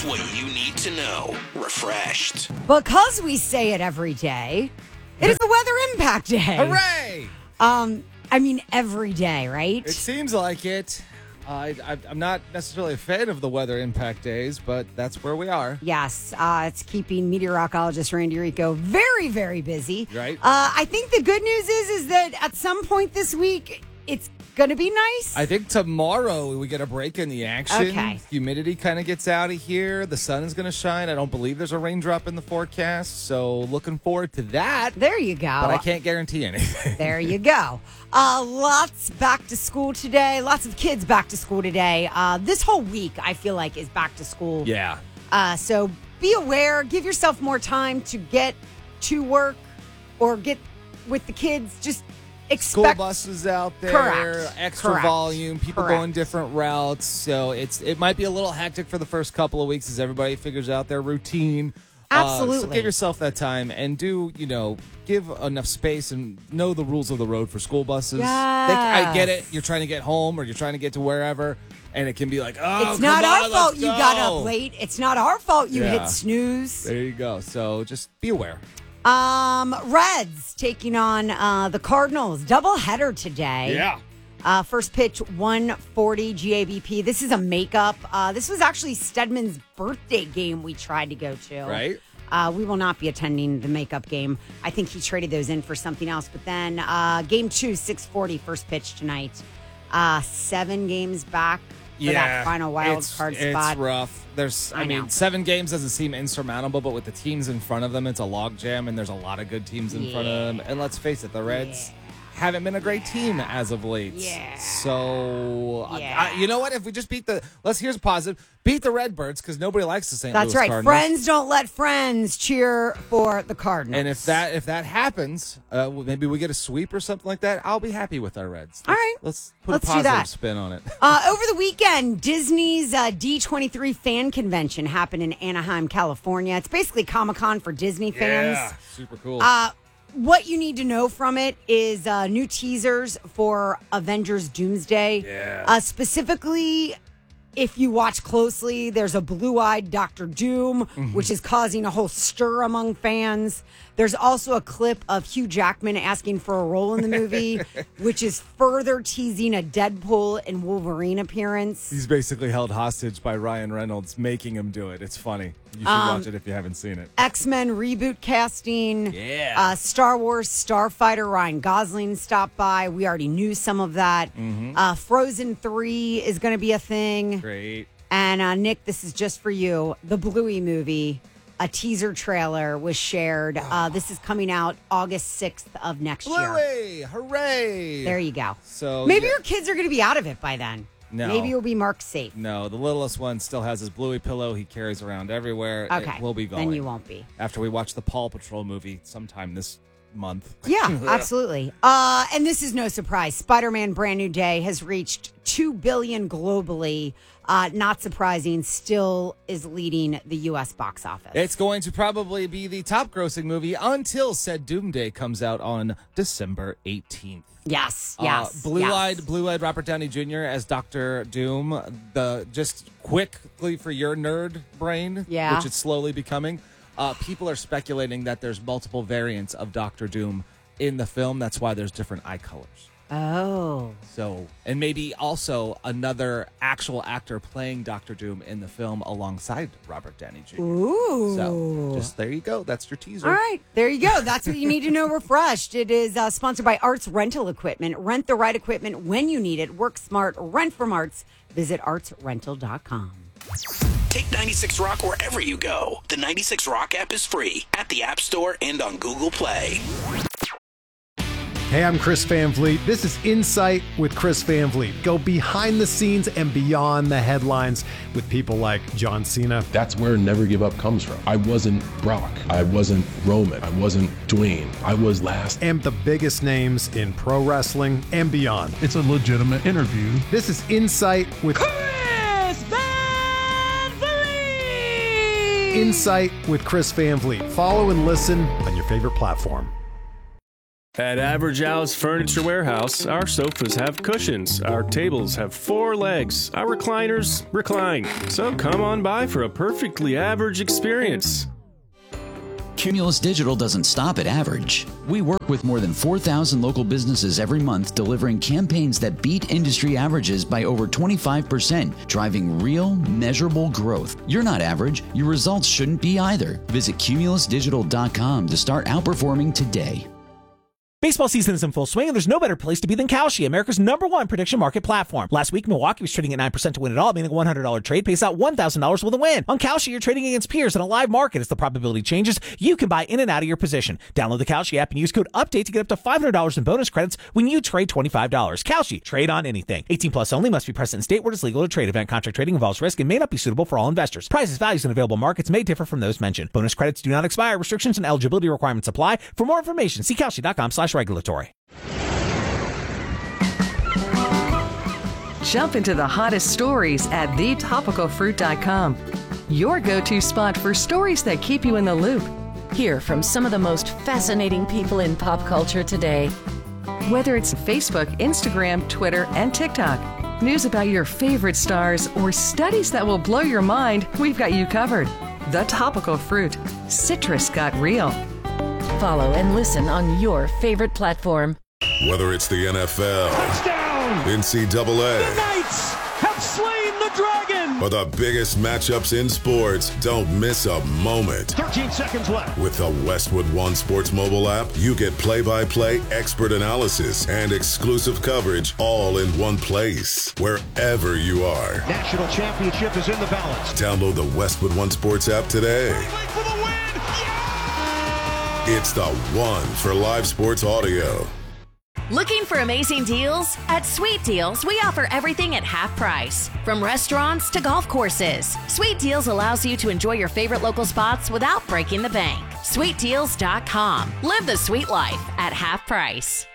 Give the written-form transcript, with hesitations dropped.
Here's what you need to know. Refreshed. Because we say it every day, it is the Weather Impact Day. Hooray! I mean, every day, right? It seems like it. I'm not necessarily a fan of the weather impact days, but that's where we are. Yes, it's keeping meteorologist Randy Rico very, very busy. Right. I think the good news is that at some point this week, it's going to be nice. I think tomorrow we get a break in the action. Okay. Humidity kind of gets out of here. The sun is going to shine. I don't believe there's a raindrop in the forecast, so looking forward to that. There you go. But I can't guarantee anything. There you go. Lots back to school today. Lots of kids back to school today. This whole week, I feel like, is back to school. Yeah. So be aware. Give yourself more time to get to work or get with the kids. Just School expect buses out there, Correct. extra Correct. volume, people Correct. going different routes. So it might be a little hectic for the first couple of weeks as everybody figures out their routine. So Absolutely. give yourself that time and give enough space and know the rules of the road for school buses. I get it. You're trying to get home or you're trying to get to wherever, and it can be like, oh, It's not our fault you got go. up late. It's not our fault you Yeah. hit snooze. There you go. So just be aware. Reds taking on the Cardinals. Doubleheader today. First pitch, 1:40 GABP. This is a makeup. This was actually Stedman's birthday game we tried to go to. Right. We will not be attending the makeup game. I think he traded those in for something else. But then game 2, 6:40, first pitch tonight. 7 games back for that final wild card spot. It's rough. I mean, know. 7 games doesn't seem insurmountable, but with the teams in front of them, it's a logjam, and there's a lot of good teams in front of them. And let's face it, the Reds haven't been a great team as of late. Yeah. So, Yeah. you know what? If we just here's a positive, beat the Redbirds, because nobody likes the St. That's Louis right. Cardinals. Friends don't let friends cheer for the Cardinals. And if that happens, maybe we get a sweep or something like that, I'll be happy with our Reds. All right. Let's put Let's a do positive that. spin on it. Over the weekend, Disney's D23 fan convention happened in Anaheim, California. It's basically Comic-Con for Disney fans. Yeah, super cool. What you need to know from it is new teasers for Avengers Doomsday. Yeah. Specifically, if you watch closely, there's a blue-eyed Doctor Doom, which is causing a whole stir among fans. There's also a clip of Hugh Jackman asking for a role in the movie, which is further teasing a Deadpool and Wolverine appearance. He's basically held hostage by Ryan Reynolds, making him do it. It's funny. You should watch it if you haven't seen it. X-Men reboot casting. Yeah. Star Wars Starfighter Ryan Gosling stopped by. We already knew some of that. Frozen 3 is going to be a thing. Great. And Nick, this is just for you. The Bluey movie, a teaser trailer was shared. This is coming out August 6th of next year. Bluey! Hooray! There you go. So Maybe yeah. your kids are going to be out of it by then. No. Maybe you'll be marked safe. No, the littlest one still has his Bluey pillow he carries around everywhere. Okay. It will be going. Then you won't be. After we watch the Paw Patrol movie sometime this month. Yeah, absolutely. And this is no surprise. Spider-Man Brand New Day has reached 2 billion globally. Not surprising, still is leading the U.S. box office. It's going to probably be the top grossing movie until said Doom Day comes out on December 18th. Yes. Blue-eyed Robert Downey Jr. as Dr. Doom. Just quickly for your nerd brain, which it's slowly becoming. People are speculating that there's multiple variants of Dr. Doom in the film. That's why there's different eye colors. Oh. So, and maybe also another actual actor playing Dr. Doom in the film alongside Robert Downey Jr. Ooh. So, just there you go. That's your teaser. All right. There you go. That's what you need to know. Refreshed. It is sponsored by Arts Rental Equipment. Rent the right equipment when you need it. Work smart. Rent from Arts. Visit artsrental.com. Take 96 Rock wherever you go. The 96 Rock app is free at the App Store and on Google Play. Hey, I'm Chris Van Vliet. This is Insight with Chris Van Vliet. Go behind the scenes and beyond the headlines with people like John Cena. That's where Never Give Up comes from. I wasn't Brock. I wasn't Roman. I wasn't Dwayne. I was last. And the biggest names in pro wrestling and beyond. It's a legitimate interview. This is Insight with Chris Van Vliet! Insight with Chris Van Vliet. Follow and listen on your favorite platform. At Average Al's Furniture Warehouse, our sofas have cushions, our tables have 4 legs, our recliners recline. So come on by for a perfectly average experience. Cumulus Digital doesn't stop at average. We work with more than 4,000 local businesses every month, delivering campaigns that beat industry averages by over 25%, driving real, measurable growth. You're not average. Your results shouldn't be either. Visit cumulusdigital.com to start outperforming today. Baseball season is in full swing, and there's no better place to be than Kalshi, America's #1 prediction market platform. Last week, Milwaukee was trading at 9% to win it all, meaning a $100 trade pays out $1,000 with a win. On Kalshi, you're trading against peers in a live market. As the probability changes, you can buy in and out of your position. Download the Kalshi app and use code UPDATE to get up to $500 in bonus credits when you trade $25. Kalshi, trade on anything. 18 plus only, must be present in state where it's legal to trade. Event contract trading involves risk and may not be suitable for all investors. Prices, values, and available markets may differ from those mentioned. Bonus credits do not expire. Restrictions and eligibility requirements apply. For more information, see Kalshi.com/regulatory. Jump into the hottest stories at thetopicalfruit.com. Your go-to spot for stories that keep you in the loop. Hear from some of the most fascinating people in pop culture today. Whether it's Facebook, Instagram, Twitter, and TikTok, news about your favorite stars, or studies that will blow your mind, we've got you covered. The Topical Fruit. Citrus got real. Follow and listen on your favorite platform. Whether it's the NFL, touchdown, NCAA, the Knights have slain the dragon, or the biggest matchups in sports, don't miss a moment. 13 seconds left. With the Westwood One Sports mobile app, you get play-by-play expert analysis and exclusive coverage all in one place, wherever you are. National championship is in the balance. Download the Westwood One Sports app today. For the win! Yeah! It's the one for live sports audio. Looking for amazing deals? At Sweet Deals, we offer everything at half price. From restaurants to golf courses, Sweet Deals allows you to enjoy your favorite local spots without breaking the bank. SweetDeals.com. Live the sweet life at half price.